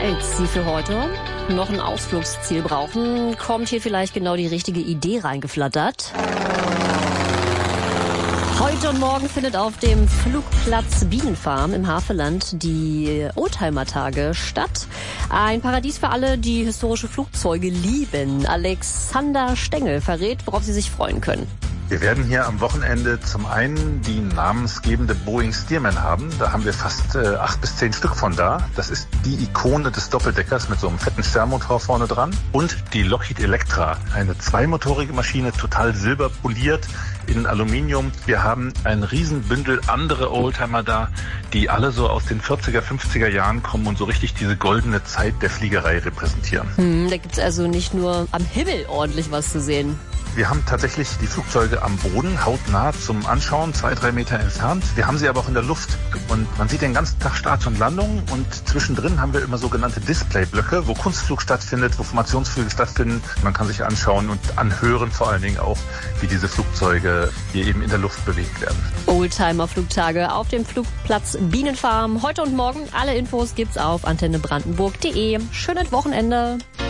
Falls Sie für heute noch ein Ausflugsziel brauchen, kommt hier vielleicht genau die richtige Idee reingeflattert. Heute und morgen findet auf dem Flugplatz Bienenfarm im Havelland die Oldtimer-Tage statt. Ein Paradies für alle, die historische Flugzeuge lieben. Alexander Stengel verrät, worauf Sie sich freuen können. Wir werden hier am Wochenende zum einen die namensgebende Boeing Stearman haben. Da haben wir fast 8 bis 10 Stück von da. Das ist die Ikone des Doppeldeckers mit so einem fetten Sternmotor vorne dran. Und die Lockheed Electra, eine zweimotorige Maschine, total silberpoliert in Aluminium. Wir haben ein Riesenbündel andere Oldtimer da, die alle so aus den 40er, 50er Jahren kommen und so richtig diese goldene Zeit der Fliegerei repräsentieren. Da gibt's also nicht nur am Himmel ordentlich was zu sehen. Wir haben tatsächlich die Flugzeuge am Boden, hautnah zum Anschauen, 2-3 Meter entfernt. Wir haben sie aber auch in der Luft. Und man sieht den ganzen Tag Starts und Landungen. Und zwischendrin haben wir immer sogenannte Displayblöcke, wo Kunstflug stattfindet, wo Formationsflüge stattfinden. Man kann sich anschauen und anhören vor allen Dingen auch, wie diese Flugzeuge hier eben in der Luft bewegt werden. Oldtimer-Flugtage auf dem Flugplatz Bienenfarm. Heute und morgen alle Infos gibt's auf antennebrandenburg.de. Schönes Wochenende.